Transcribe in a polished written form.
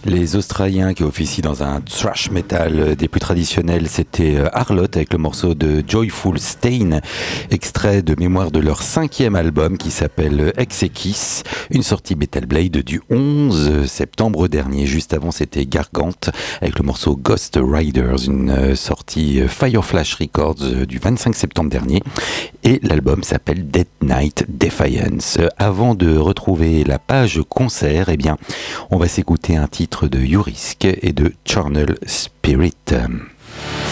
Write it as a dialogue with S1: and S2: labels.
S1: Les Australiens qui officient dans un thrash metal des plus traditionnels, c'était Harlot avec le morceau de Joyful Stain, extrait de mémoire de leur 5e album qui s'appelle Exekiss, une sortie Metal Blade du 11 septembre dernier. Juste avant, c'était Gargant avec le morceau Ghost Riders, une sortie Fireflash Records du 25 septembre dernier. Et l'album s'appelle Dead Night Defiance. Avant de retrouver la page concert, eh bien, on va s'écouter un titre de Yurisk et de Charnel Spirit.